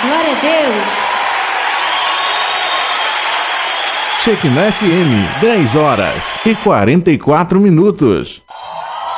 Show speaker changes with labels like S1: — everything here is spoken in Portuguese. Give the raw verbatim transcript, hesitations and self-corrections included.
S1: Glória a Deus.
S2: Shekinah F M, dez horas e quarenta e quatro minutos.